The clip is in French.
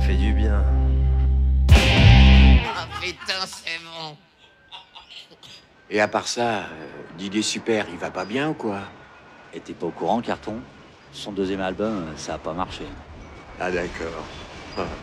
fait du bien. Ah putain, c'est bon. Et à part ça, Didier Super, il va pas bien ou quoi? Et t'es pas au courant, Carton? Son deuxième album, ça a pas marché. Ah d'accord.